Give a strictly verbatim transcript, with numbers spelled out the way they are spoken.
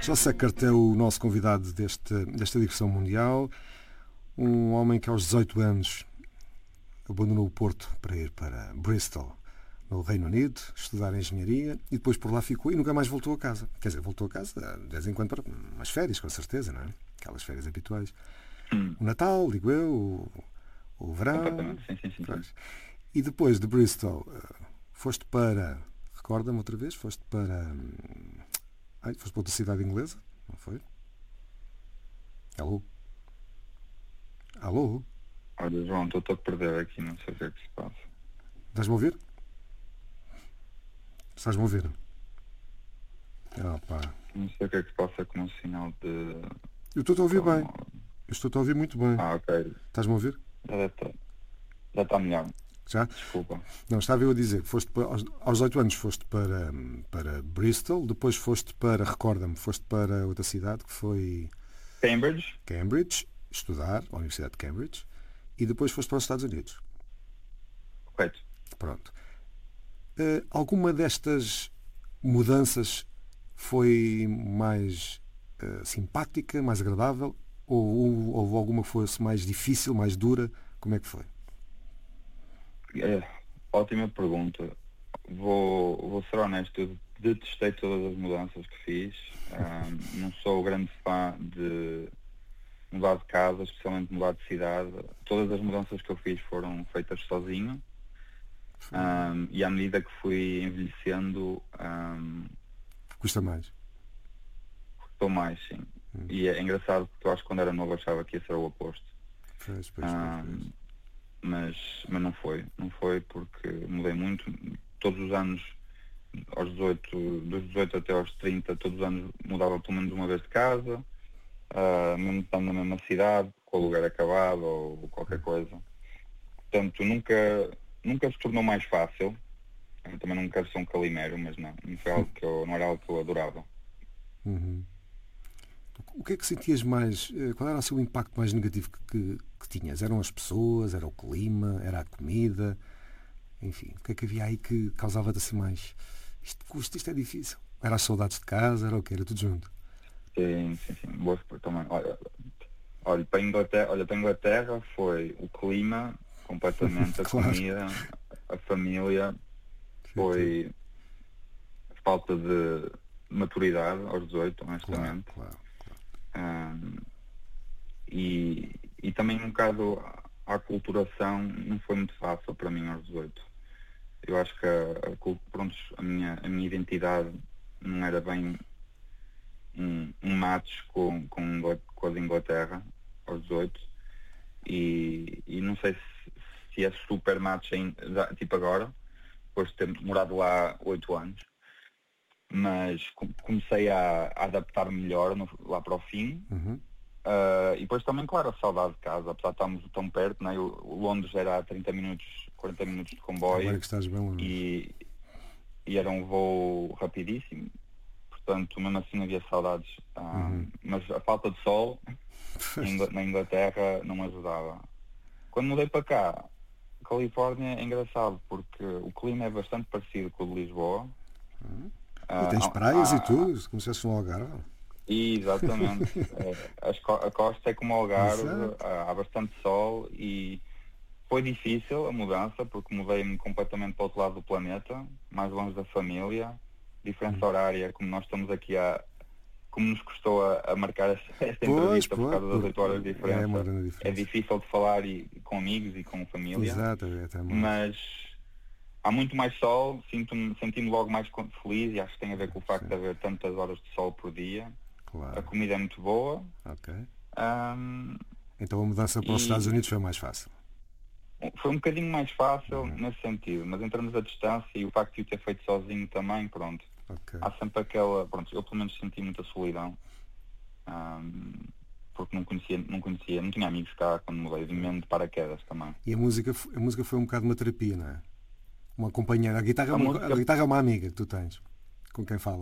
Joe Sackert é o nosso convidado deste, desta digressão mundial. Um homem que aos dezoito anos abandonou o Porto para ir para Bristol, no Reino Unido, estudar engenharia, e depois por lá ficou e nunca mais voltou a casa. Quer dizer, voltou a casa de vez em quando para umas férias, com certeza, não é? Aquelas férias habituais. Hum. O Natal, digo eu, o, o verão. Sim, sim, sim, sim. E depois de Bristol, foste para... Recorda-me outra vez? Foste para... Ai, foste para outra cidade inglesa? Não foi? Alô? Alô? Olha, João, estou a perder aqui, não sei o que é que se passa. Estás-me a ouvir? Estás-me a ouvir? Ah, pá. Não sei o que é que se passa com o sinal de... Eu estou-te a ouvir bem. Eu estou-te a ouvir muito bem. Ah, ok. Estás-me a ouvir? Já deve estar. Já está melhor. Já? Desculpa. Não, estava eu a dizer que foste para, aos, aos oito anos foste para, para Bristol, depois foste para, recorda-me, foste para outra cidade que foi... Cambridge. Cambridge, estudar, a Universidade de Cambridge, e depois foste para os Estados Unidos. Correto. Pronto. Uh, alguma destas mudanças foi mais uh, simpática, mais agradável, ou houve alguma que fosse mais difícil, mais dura? Como é que foi? É, ótima pergunta. Vou, vou ser honesto, eu detestei todas as mudanças que fiz. Um, não sou grande fã de mudar de casa, especialmente mudar de cidade. Todas as mudanças que eu fiz foram feitas sozinho. Um, e à medida que fui envelhecendo, um, custa mais? Custou mais, sim. Hum. E é engraçado porque eu acho que quando era novo achava que ia ser o oposto. Pois, pois, um, pois, pois. Mas, mas não foi. Não foi porque mudei muito. Todos os anos, aos dezoito, dos dezoito até aos trinta, todos os anos mudava pelo menos uma vez de casa, uh, mesmo estando na mesma cidade, com o lugar acabado ou qualquer coisa. Portanto, nunca, nunca se tornou mais fácil. Eu também não quero ser um calimero, mas não, não, foi algo que eu, não era algo que eu adorava. Uhum. O que é que sentias mais? Qual era o seu impacto mais negativo que, que, que tinhas? Eram as pessoas? Era o clima? Era a comida? Enfim, o que é que havia aí que causava-te assim mais? Isto custa, isto é difícil. Era as saudades de casa? Era o que? Era tudo junto? Sim, sim, sim. Boa, também. Olha, olha, para a Inglaterra, olha, para a Inglaterra foi o clima, completamente, a Claro. comida, a família, foi a falta de maturidade aos dezoito, honestamente. Claro, claro. Um, e, e também um bocado a aculturação não foi muito fácil para mim aos dezoito. Eu acho que a, a, pronto, a, minha, a minha identidade não era bem um, um match com, com, com a de Inglaterra aos dezoito e, e não sei se, se é super match ainda, tipo agora, depois de ter morado lá oito anos. Mas comecei a, a adaptar melhor no, lá para o fim. Uhum. Uh, e depois também, claro, a saudade de casa, apesar de estarmos tão perto, né? o, o Londres era a trinta minutos, quarenta minutos de comboio. Agora que estás bem, e, e era um voo rapidíssimo, portanto mesmo assim havia saudades. Uh, uhum. Mas a falta de sol na Inglaterra não me ajudava. Quando mudei para cá, Califórnia é engraçado porque o clima é bastante parecido com o de Lisboa. Uhum. E tens praias ah, e tudo, como se fosse um Algarve. Exatamente. é, a costa é como o Algarve, há, há bastante sol e foi difícil a mudança porque mudei-me completamente para o outro lado do planeta, mais longe da família, diferença horária, como nós estamos aqui a como nos custou a, a marcar esta, esta pois, entrevista pois, por causa das oito horas de diferença. É, uma grande diferença. É difícil de falar e, com amigos e com família. Exato, é, é mas há muito mais sol, sinto-me, senti-me logo mais feliz e acho que tem a ver com o facto Sim. de haver tantas horas de sol por dia. Claro. A comida é muito boa. Ok. Um, então a mudança para os Estados Unidos foi mais fácil? Foi um bocadinho mais fácil uhum. nesse sentido, mas em termos da distância e o facto de o ter feito sozinho também, pronto. Okay. Há sempre aquela, pronto, eu pelo menos senti muita solidão. Um, porque não conhecia, não conhecia, não tinha amigos cá quando mudei, vim mesmo de paraquedas também. E a música, a música foi um bocado uma terapia, não é? Uma companheira. A guitarra, a uma, música... a guitarra é uma amiga que tu tens, com quem falas.